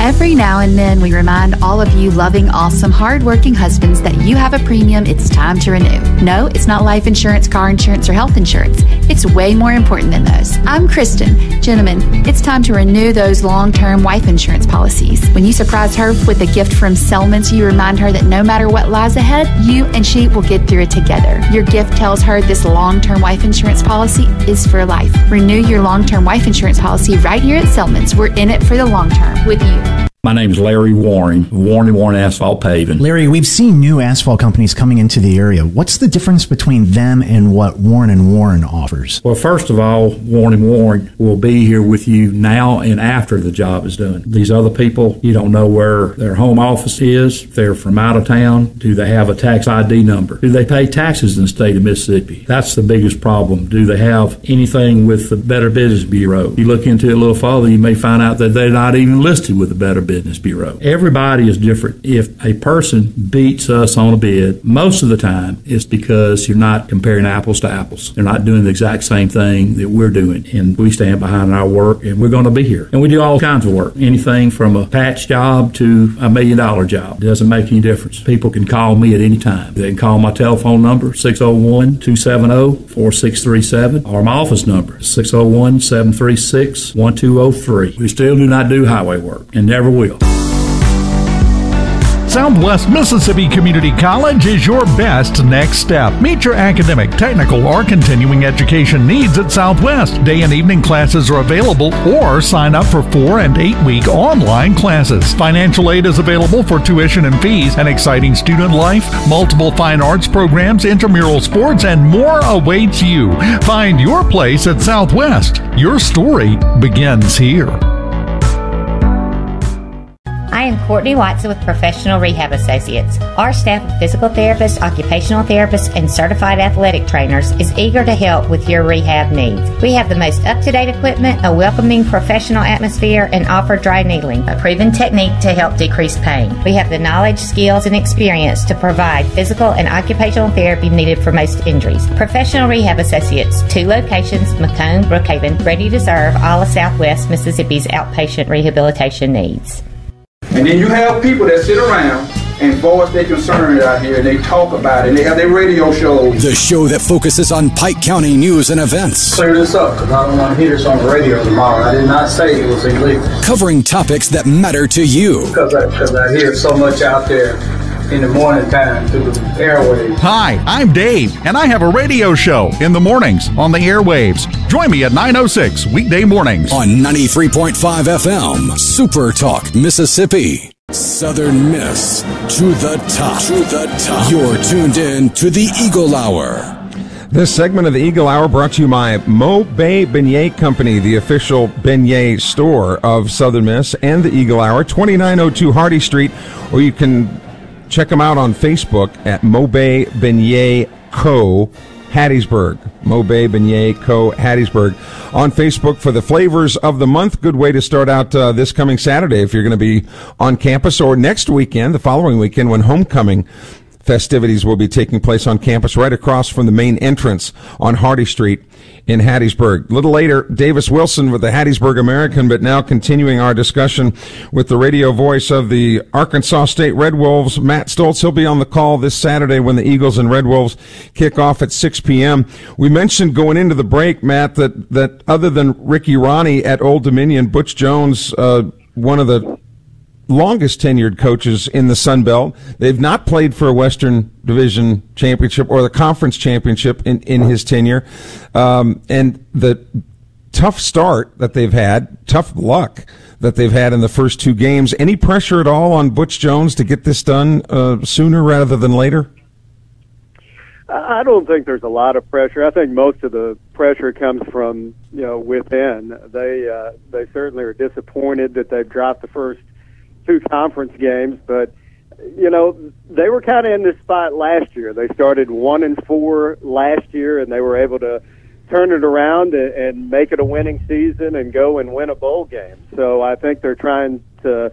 Every now and then, we remind all of you loving, awesome, hard-working husbands that you have a premium it's time to renew. No, it's not life insurance, car insurance, or health insurance. It's way more important than those. I'm Kristen. Gentlemen, it's time to renew those long-term wife insurance policies. When you surprise her with a gift from Selman's, you remind her that no matter what lies ahead, you and she will get through it together. Your gift tells her this long-term wife insurance policy is for life. Renew your long-term wife insurance policy right here at Selman's. We're in it for the long term with you. My name is Larry Warren, Warren Asphalt Paving. Larry, we've seen new asphalt companies coming into the area. What's the difference between them and what Warren & Warren offers? Well, first of all, Warren & Warren will be here with you now and after the job is done. These other people, you don't know where their home office is. If they're from out of town, do they have a tax ID number? Do they pay taxes in the state of Mississippi? That's the biggest problem. Do they have anything with the Better Business Bureau? You look into it a little further, you may find out that they're not even listed with the Better Business Bureau. Everybody is different. If a person beats us on a bid, most of the time it's because you're not comparing apples to apples. They're not doing the exact same thing that we're doing, and we stand behind our work, and we're going to be here. And we do all kinds of work, anything from a patch job to $1 million job. It doesn't make any difference. People can call me at any time. They can call my telephone number, 601-270-4637, or my office number, 601-736-1203. We still do not do highway work, and never will. Southwest Mississippi Community College is your best next step. Meet your academic, technical, or continuing education needs at Southwest. Day and evening classes are available, or sign up for 4- and 8-week online classes. Financial aid is available for tuition and fees, an exciting student life, multiple fine arts programs, intramural sports, and more awaits you. Find your place at Southwest. Your story begins here. I am Courtney Watson with Professional Rehab Associates. Our staff of physical therapists, occupational therapists, and certified athletic trainers is eager to help with your rehab needs. We have the most up-to-date equipment, a welcoming professional atmosphere, and offer dry needling, a proven technique to help decrease pain. We have the knowledge, skills, and experience to provide physical and occupational therapy needed for most injuries. Professional Rehab Associates, 2 locations, McComb, Brookhaven, ready to serve all of Southwest Mississippi's outpatient rehabilitation needs. And then you have people that sit around and voice their concerns out here, and they talk about it, and they have their radio shows. The show that focuses on Pike County news and events. Clear this up, because I don't want to hear this on the radio tomorrow. I did not say it was illegal. Covering topics that matter to you. Because I hear so much out there in the morning time through the airwaves. Hi, I'm Dave, and I have a radio show in the mornings on the airwaves. Join me at 9:06 weekday mornings on 93.5 FM, Super Talk, Mississippi. Southern Miss to the top. To the top. You're tuned in to the Eagle Hour. This segment of the Eagle Hour brought to you by Mo Bay Beignet Company, the official beignet store of Southern Miss, and the Eagle Hour, 2902 Hardy Street, or you can check them out on Facebook at Mo Bay Beignet Co. Hattiesburg. Mo Bay Beignet Co. Hattiesburg on Facebook for the flavors of the month. Good way to start out this coming Saturday if you're going to be on campus, or next weekend, the following weekend, when homecoming festivities will be taking place on campus right across from the main entrance on Hardy Street in Hattiesburg. A little later, Davis Wilson with the Hattiesburg American, but now continuing our discussion with the radio voice of the Arkansas State Red Wolves, Matt Stoltz. He'll be on the call this Saturday when the Eagles and Red Wolves kick off at 6 p.m. We mentioned going into the break, Matt, that other than Ricky Ronnie at Old Dominion, Butch Jones, one of the longest tenured coaches in the Sun Belt. They've not played for a Western Division championship or the conference championship in his tenure. And the tough start that they've had, tough luck that they've had in the first 2 games. Any pressure at all on Butch Jones to get this done sooner rather than later? I don't think there's a lot of pressure. I think most of the pressure comes from, within. They certainly are disappointed that they've dropped the first 2 conference games, but they were kind of in this spot last year. They started 1-4 last year, and they were able to turn it around and make it a winning season and go and win a bowl game. So I think they're trying to